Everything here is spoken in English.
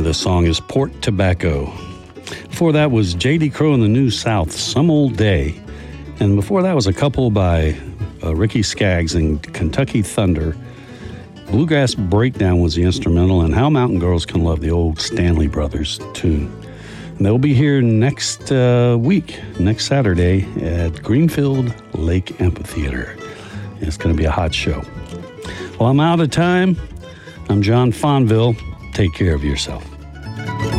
of this song is Port Tobacco. Before that was J.D. Crowe and the New South, Some Old Day. And before that was a couple by Ricky Skaggs and Kentucky Thunder. Bluegrass Breakdown was the instrumental, and How Mountain Girls Can Love, the old Stanley Brothers tune. And they'll be here next week, next Saturday at Greenfield Lake Amphitheater. It's going to be a hot show. Well, I'm out of time. I'm John Fonville. Take care of yourself.